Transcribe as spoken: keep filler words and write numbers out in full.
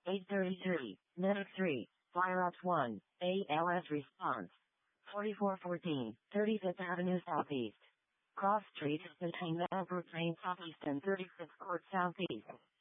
eight thirty-three, Medic three, Fire Ops one, A L S response. forty-four fourteen, thirty-fifth Avenue Southeast. Cross Street between the Albert Lane Southeast and thirty-fifth Court Southeast.